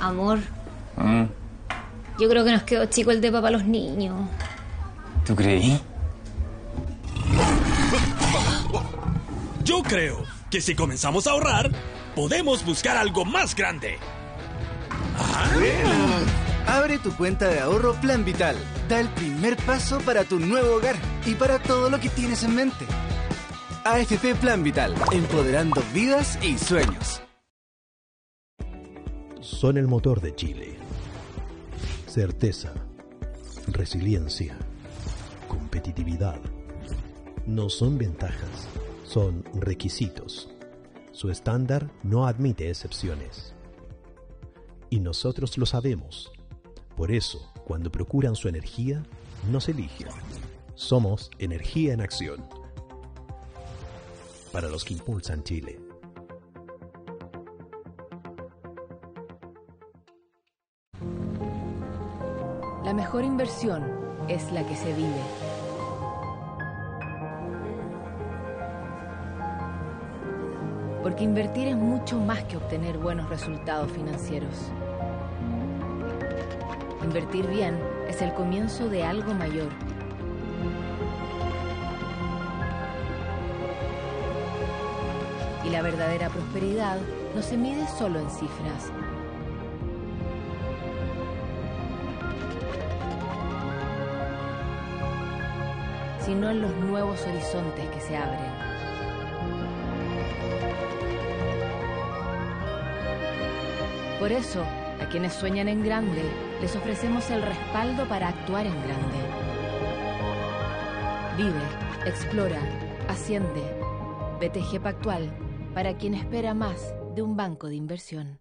Amor, yo creo que nos quedó chico el depa para los niños. ¿Tú creí? Yo creo que si comenzamos a ahorrar, podemos buscar algo más grande. Abre tu cuenta de ahorro Plan Vital. Da el primer paso para tu nuevo hogar y para todo lo que tienes en mente. AFP Plan Vital, empoderando vidas y sueños. Son el motor de Chile. Certeza, resiliencia, competitividad. No son ventajas, son requisitos. Su estándar no admite excepciones. Y nosotros lo sabemos. Por eso, cuando procuran su energía, nos eligen. Somos energía en acción. Para los que impulsan Chile. La mejor inversión es la que se vive. Porque invertir es mucho más que obtener buenos resultados financieros. Invertir bien es el comienzo de algo mayor. Y la verdadera prosperidad no se mide solo en cifras. Sino en los nuevos horizontes que se abren. Por eso, a quienes sueñan en grande, les ofrecemos el respaldo para actuar en grande. Vive, explora, asciende. BTG Pactual, para quien espera más de un banco de inversión.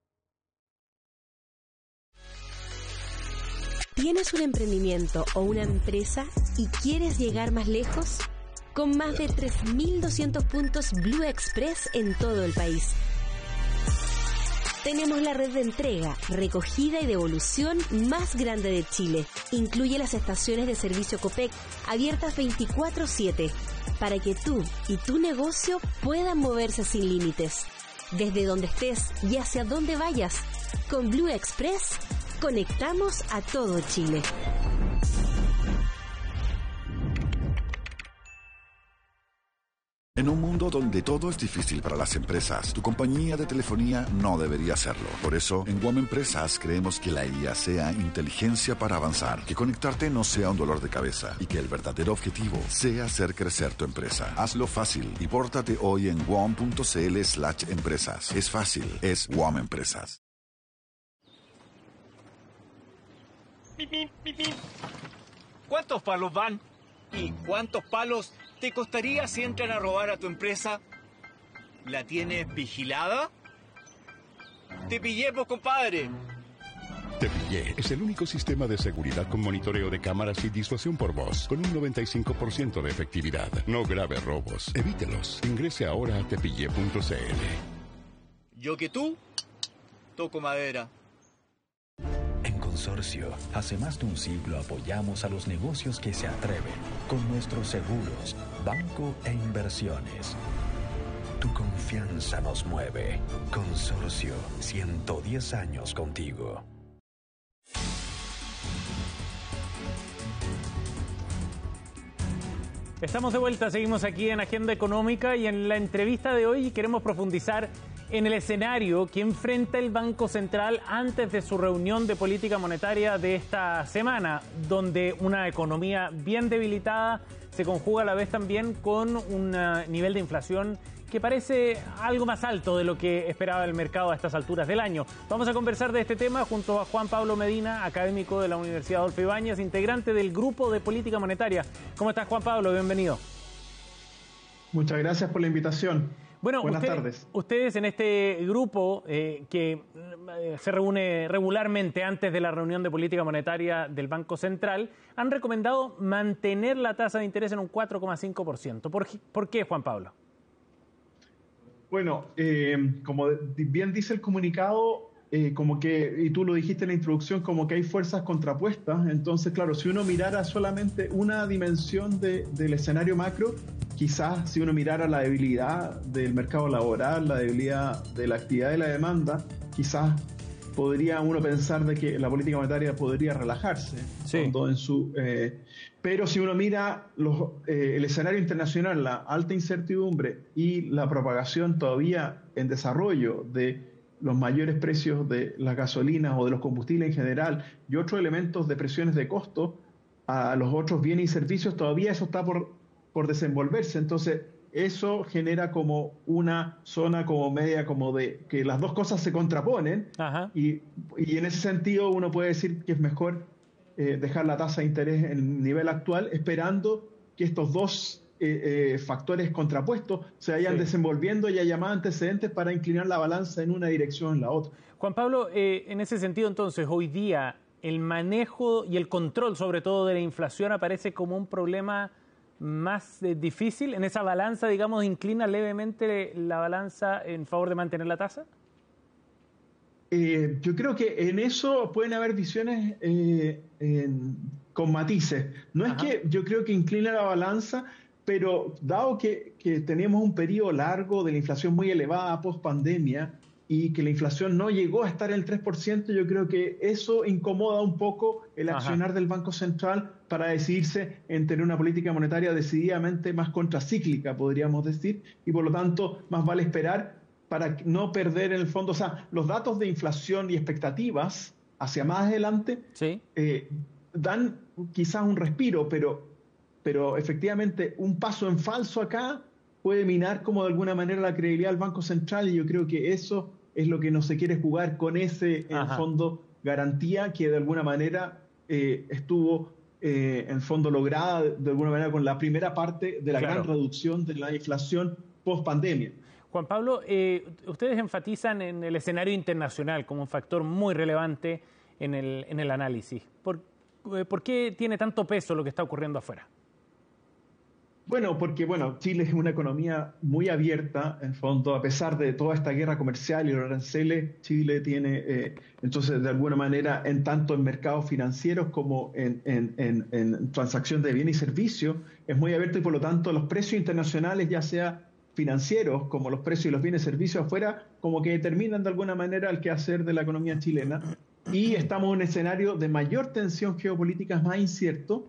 ¿Tienes un emprendimiento o una empresa y quieres llegar más lejos? Con más de 3.200 puntos Blue Express en todo el país. Tenemos la red de entrega, recogida y devolución más grande de Chile. Incluye las estaciones de servicio Copec, abiertas 24/7, para que tú y tu negocio puedan moverse sin límites. Desde donde estés y hacia donde vayas, con Blue Express, conectamos a todo Chile. En un mundo donde todo es difícil para las empresas, tu compañía de telefonía no debería hacerlo. Por eso, en WOM Empresas creemos que la IA sea inteligencia para avanzar, que conectarte no sea un dolor de cabeza y que el verdadero objetivo sea hacer crecer tu empresa. Hazlo fácil y pórtate hoy en WOM.cl/empresas. Es fácil, es WOM Empresas. ¿Cuántos palos van? ¿Y cuántos palos te costaría si entran a robar a tu empresa? ¿La tienes vigilada? ¡Te pillé, pues, compadre! Te Pillé es el único sistema de seguridad con monitoreo de cámaras y disuasión por voz, con un 95% de efectividad. No grave robos. Evítelos. Ingrese ahora a tepillé.cl. Yo que tú, toco madera. En Consorcio, hace más de un siglo apoyamos a los negocios que se atreven con nuestros seguros, banco e inversiones. Tu confianza nos mueve. Consorcio, 110 años contigo. Estamos de vuelta, seguimos aquí en Agenda Económica y en la entrevista de hoy queremos profundizar en el escenario que enfrenta el Banco Central antes de su reunión de política monetaria de esta semana, donde una economía bien debilitada se conjuga a la vez también con un nivel de inflación que parece algo más alto de lo que esperaba el mercado a estas alturas del año. Vamos a conversar de este tema junto a Juan Pablo Medina, académico de la Universidad Adolfo Ibáñez, integrante del Grupo de Política Monetaria. ¿Cómo estás, Juan Pablo? Bienvenido. Muchas gracias por la invitación. Bueno, buenas tardes. Ustedes en este grupo que se reúne regularmente antes de la reunión de política monetaria del Banco Central, han recomendado mantener la tasa de interés en un 4,5%. ¿Por qué, Juan Pablo? Bueno, como bien dice el comunicado, como que, y tú lo dijiste en la introducción, como que hay fuerzas contrapuestas. Entonces, claro, si uno mirara solamente una dimensión del escenario macro, quizás si uno mirara la debilidad del mercado laboral, la debilidad de la actividad y la demanda, quizás podría uno pensar de que la política monetaria podría relajarse. Sí. Pero si uno mira el escenario internacional, la alta incertidumbre y la propagación todavía en desarrollo de los mayores precios de las gasolinas o de los combustibles en general y otros elementos de presiones de costo a los otros bienes y servicios, todavía eso está por desenvolverse. Entonces, eso genera como una zona como media, como de que las dos cosas se contraponen. Y en ese sentido uno puede decir que es mejor dejar la tasa de interés en el nivel actual, esperando que estos dos factores contrapuestos se vayan desenvolviendo y haya más antecedentes para inclinar la balanza en una dirección o en la otra. Juan Pablo, en ese sentido entonces, hoy día el manejo y el control sobre todo de la inflación aparece como un problema más difícil. ¿En esa balanza, digamos, inclina levemente la balanza en favor de mantener la tasa? Yo creo que en eso pueden haber visiones con matices. No es que yo creo que inclina la balanza, pero dado que tenemos un periodo largo de la inflación muy elevada post pandemia y que la inflación no llegó a estar en el 3%, yo creo que eso incomoda un poco el accionar del Banco Central para decidirse en tener una política monetaria decididamente más contracíclica, podríamos decir, y por lo tanto más vale esperar para no perder en el fondo. O sea, los datos de inflación y expectativas hacia más adelante dan quizás un respiro, pero efectivamente un paso en falso acá puede minar como de alguna manera la credibilidad del Banco Central, y yo creo que eso es lo que no se quiere jugar con ese, en el fondo, garantía que de alguna manera estuvo en el fondo lograda de alguna manera con la primera parte de la gran reducción de la inflación post pandemia. Juan Pablo, ustedes enfatizan en el escenario internacional como un factor muy relevante en el análisis. ¿Por qué tiene tanto peso lo que está ocurriendo afuera? Bueno, porque Chile es una economía muy abierta, en fondo, a pesar de toda esta guerra comercial y los aranceles. Chile tiene, entonces, de alguna manera, en tanto en mercados financieros como en transacción de bienes y servicios, es muy abierto, y por lo tanto los precios internacionales, ya sea financieros como los precios y los bienes y servicios afuera, como que determinan de alguna manera el quehacer de la economía chilena, y estamos en un escenario de mayor tensión geopolítica, más incierto.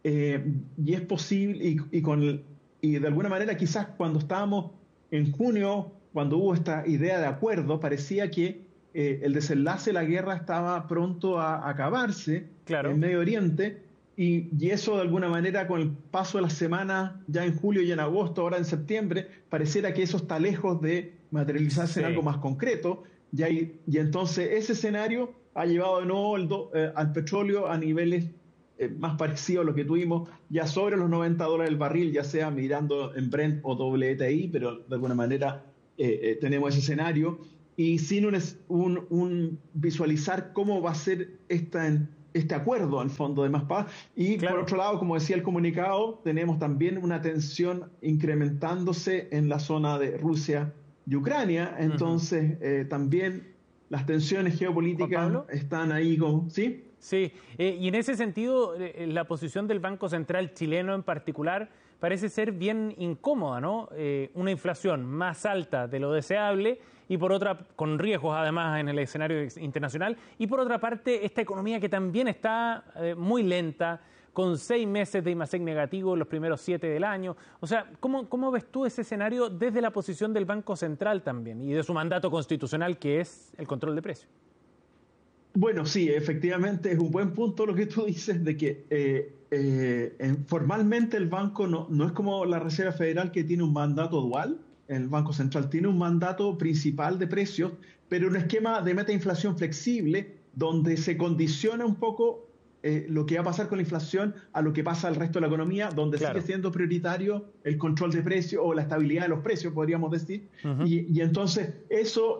Y es posible, y de alguna manera quizás cuando estábamos en junio, cuando hubo esta idea de acuerdo, parecía que el desenlace de la guerra estaba pronto a acabarse en Medio Oriente, y eso de alguna manera con el paso de las semanas, ya en julio y en agosto, ahora en septiembre, pareciera que eso está lejos de materializarse en algo más concreto, y entonces ese escenario ha llevado de nuevo al petróleo a niveles más parecido a lo que tuvimos ya sobre los $90 el barril, ya sea mirando en Brent o WTI, pero de alguna manera tenemos ese escenario, y sin un visualizar cómo va a ser este acuerdo al fondo de más paz. Y por otro lado, como decía el comunicado, tenemos también una tensión incrementándose en la zona de Rusia y Ucrania, entonces también las tensiones geopolíticas están ahí como... ¿Sí? Sí, y en ese sentido la posición del Banco Central chileno en particular parece ser bien incómoda, ¿no? Una inflación más alta de lo deseable y por otra, con riesgos además en el escenario internacional, y por otra parte esta economía que también está muy lenta, con 6 meses de IMASEC negativo en los primeros 7 del año. O sea, ¿cómo ves tú ese escenario desde la posición del Banco Central también y de su mandato constitucional, que es el control de precios? Bueno, sí, efectivamente es un buen punto lo que tú dices de que formalmente el banco no es como la Reserva Federal, que tiene un mandato dual. El Banco Central tiene un mandato principal de precios, pero un esquema de meta inflación flexible donde se condiciona un poco lo que va a pasar con la inflación a lo que pasa al resto de la economía, donde sigue siendo prioritario el control de precios o la estabilidad de los precios, podríamos decir. Y entonces eso,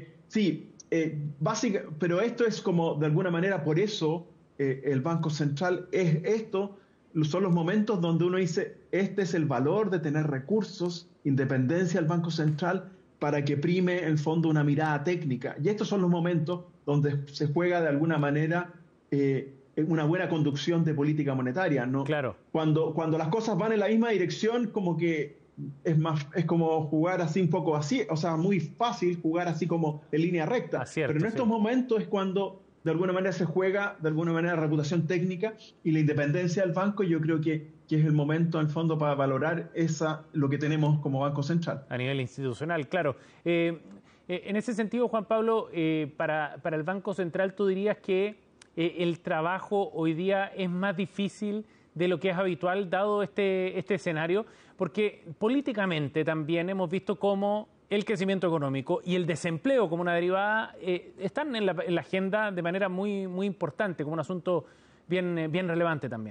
pero esto es como de alguna manera, por eso el Banco Central son los momentos donde uno dice, este es el valor de tener recursos, independencia del Banco Central, para que prime en el fondo una mirada técnica. Y estos son los momentos donde se juega de alguna manera una buena conducción de política monetaria, ¿no? Claro. Cuando las cosas van en la misma dirección, como que es como jugar así un poco así, o sea, muy fácil jugar así como en línea recta. Acierto, pero en estos momentos es cuando de alguna manera se juega, de alguna manera, reputación técnica y la independencia del banco. Yo creo que es el momento, en el fondo, para valorar lo que tenemos como Banco Central. A nivel institucional, claro. En ese sentido, Juan Pablo, para el Banco Central, ¿tú dirías que el trabajo hoy día es más difícil de lo que es habitual, dado este escenario? Porque políticamente también hemos visto cómo el crecimiento económico y el desempleo como una derivada están en la agenda de manera muy, muy importante, como un asunto bien relevante también.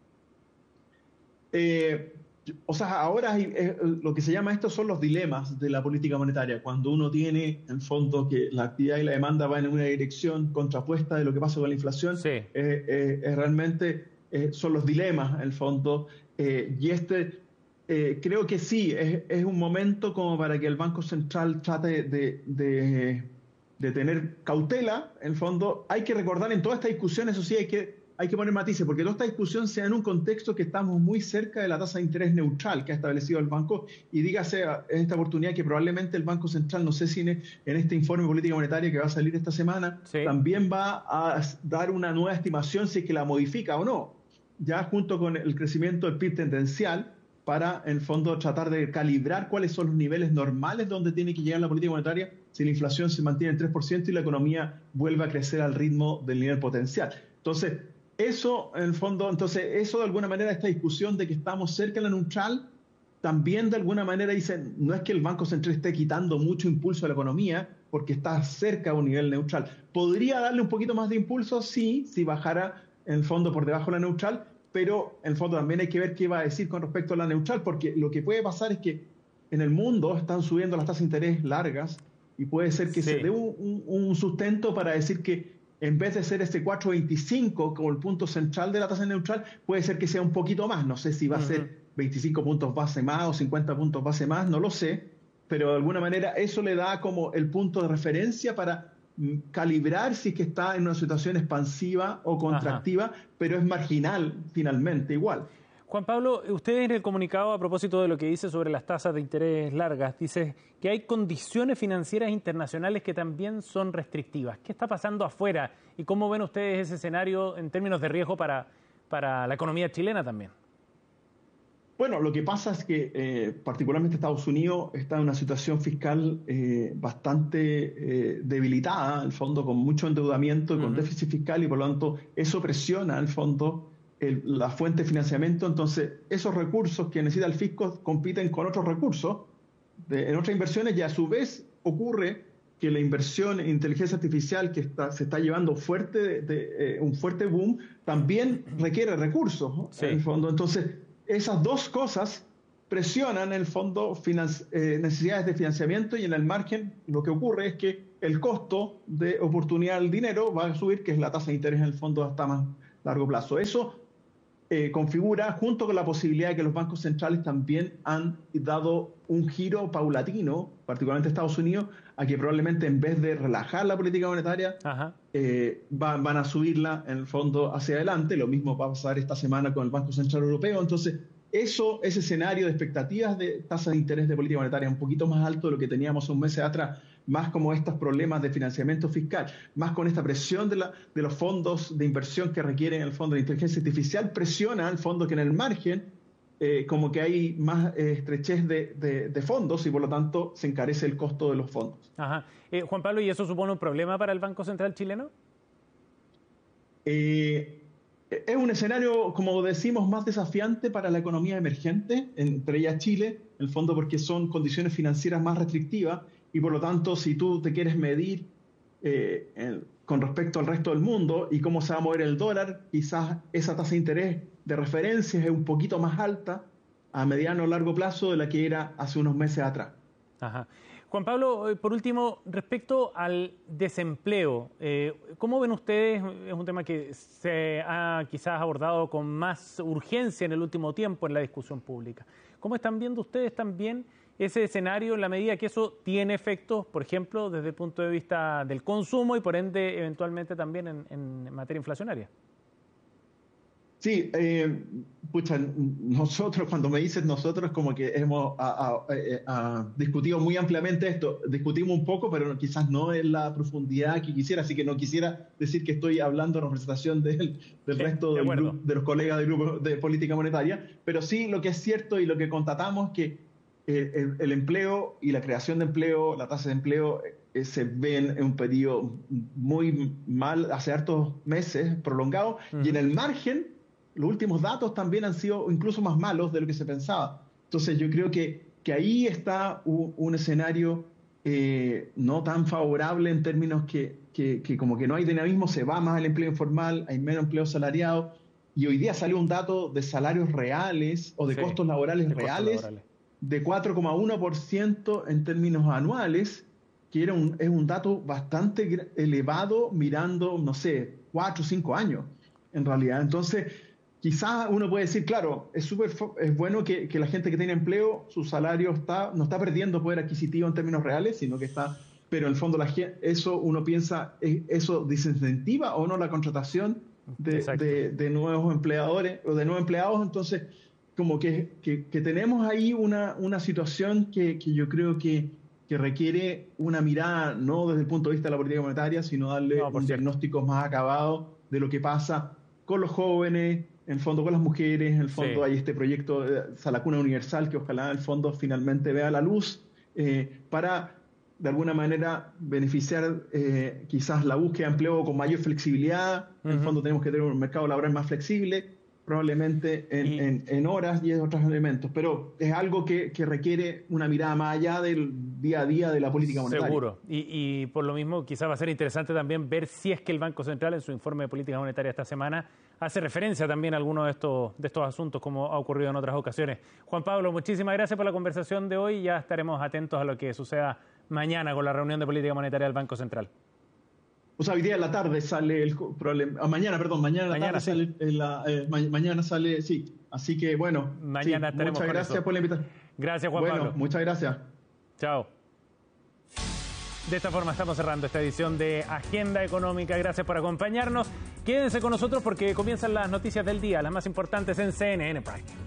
O sea, ahora lo que se llama esto son los dilemas de la política monetaria, cuando uno tiene, en fondo, que la actividad y la demanda van en una dirección contrapuesta de lo que pasa con la inflación. Sí. Realmente son los dilemas, en el fondo, y creo que sí, es un momento como para que el Banco Central trate de tener cautela. En el fondo, hay que recordar en toda esta discusión, eso sí, hay que poner matices, porque toda esta discusión se da en un contexto que estamos muy cerca de la tasa de interés neutral que ha establecido el banco, y dígase en esta oportunidad que probablemente el Banco Central, no sé si en este informe de política monetaria que va a salir esta semana, también va a dar una nueva estimación si es que la modifica o no, ya junto con el crecimiento del PIB tendencial, para, en el fondo, tratar de calibrar cuáles son los niveles normales donde tiene que llegar la política monetaria si la inflación se mantiene en 3% y la economía vuelve a crecer al ritmo del nivel potencial. Entonces, eso, en el fondo, eso de alguna manera, esta discusión de que estamos cerca de la neutral, también de alguna manera dicen, no es que el Banco Central esté quitando mucho impulso a la economía porque está cerca de un nivel neutral. ¿Podría darle un poquito más de impulso? Sí, si bajara, en el fondo, por debajo de la neutral, pero en el fondo también hay que ver qué va a decir con respecto a la neutral, porque lo que puede pasar es que en el mundo están subiendo las tasas de interés largas y puede ser que se dé un sustento para decir que en vez de ser ese 4.25 como el punto central de la tasa neutral, puede ser que sea un poquito más. No sé si va a ser 25 puntos base más o 50 puntos base más, no lo sé, pero de alguna manera eso le da como el punto de referencia para calibrar si es que está en una situación expansiva o contractiva, pero es marginal finalmente igual. Juan Pablo, usted en el comunicado, a propósito de lo que dice sobre las tasas de interés largas, dice que hay condiciones financieras internacionales que también son restrictivas. ¿Qué está pasando afuera y cómo ven ustedes ese escenario en términos de riesgo para la economía chilena también? Bueno, lo que pasa es que particularmente Estados Unidos está en una situación fiscal bastante debilitada, en el fondo, con mucho endeudamiento y con déficit fiscal, y por lo tanto eso presiona, en el fondo, la fuente de financiamiento. Entonces, esos recursos que necesita el fisco compiten con otros recursos en otras inversiones, y a su vez ocurre que la inversión en inteligencia artificial que se está llevando un fuerte boom también requiere recursos, ¿no? En el fondo. Entonces, esas dos cosas presionan, en el fondo, necesidades de financiamiento, y en el margen lo que ocurre es que el costo de oportunidad del dinero va a subir, que es la tasa de interés, en el fondo, hasta más largo plazo. Eso configura, junto con la posibilidad de que los bancos centrales también han dado un giro paulatino, particularmente Estados Unidos, a que probablemente en vez de relajar la política monetaria, van a subirla, en el fondo, hacia adelante. Lo mismo va a pasar esta semana con el Banco Central Europeo. Entonces, ese escenario de expectativas de tasas de interés de política monetaria un poquito más alto de lo que teníamos un mes atrás, más como estos problemas de financiamiento fiscal, más con esta presión de los fondos de inversión que requieren el fondo de inteligencia artificial, presiona al fondo que en el margen como que hay más estrechez de fondos, y por lo tanto se encarece el costo de los fondos. Juan Pablo, ¿y eso supone un problema para el Banco Central chileno? Es un escenario, como decimos, más desafiante para la economía emergente, entre ellas Chile, en el fondo porque son condiciones financieras más restrictivas, y por lo tanto, si tú te quieres medir con respecto al resto del mundo y cómo se va a mover el dólar, quizás esa tasa de interés de referencia es un poquito más alta a mediano o largo plazo de la que era hace unos meses atrás. Juan Pablo, por último, respecto al desempleo, ¿cómo ven ustedes? Es un tema que se ha quizás abordado con más urgencia en el último tiempo en la discusión pública. ¿Cómo están viendo ustedes también ese escenario en la medida que eso tiene efectos, por ejemplo, desde el punto de vista del consumo y por ende eventualmente también en materia inflacionaria? Sí, nosotros, cuando me dices nosotros, como que hemos discutido muy ampliamente esto. Discutimos un poco, pero quizás no en la profundidad que quisiera, así que no quisiera decir que estoy hablando en representación del resto de los colegas del grupo de política monetaria, pero sí lo que es cierto y lo que constatamos que el empleo y la creación de empleo, la tasa de empleo, se ven en un periodo muy mal, hace hartos meses, prolongado, y en el margen los últimos datos también han sido incluso más malos de lo que se pensaba. Entonces yo creo que ahí está un escenario no tan favorable en términos que como que no hay dinamismo, se va más el empleo informal, hay menos empleo salariado, y hoy día salió un dato de salarios reales o de costos laborales reales de 4,1% en términos anuales, que es un dato bastante elevado mirando, no sé, 4 o 5 años en realidad. Entonces, quizás uno puede decir, claro, es bueno que la gente que tiene empleo, su salario no está perdiendo poder adquisitivo en términos reales, sino que está, pero en el fondo eso uno piensa, ¿eso desincentiva o no la contratación de nuevos empleadores o de nuevos empleados? Entonces, como que tenemos ahí una situación que yo creo que requiere una mirada no desde el punto de vista de la política monetaria, sino darle un diagnóstico más acabado de lo que pasa con los jóvenes, en el fondo con las mujeres. En el fondo hay este proyecto La Cuna Universal que ojalá en el fondo finalmente vea la luz para de alguna manera beneficiar quizás la búsqueda de empleo con mayor flexibilidad. En el fondo tenemos que tener un mercado laboral más flexible, probablemente en horas y en otros elementos, pero es algo que requiere una mirada más allá del día a día de la política monetaria. Seguro, y por lo mismo quizás va a ser interesante también ver si es que el Banco Central en su informe de política monetaria esta semana hace referencia también a algunos de estos asuntos, como ha ocurrido en otras ocasiones. Juan Pablo, muchísimas gracias por la conversación de hoy, ya estaremos atentos a lo que suceda mañana con la reunión de política monetaria del Banco Central. O sea, hoy día en la tarde sale el problema. Mañana sale, sí. Así que bueno. Mañana estaremos. Muchas gracias por la invitación. Gracias, Juan Pablo. Muchas gracias. Chao. De esta forma estamos cerrando esta edición de Agenda Económica. Gracias por acompañarnos. Quédense con nosotros porque comienzan las noticias del día, las más importantes en CNN Prime.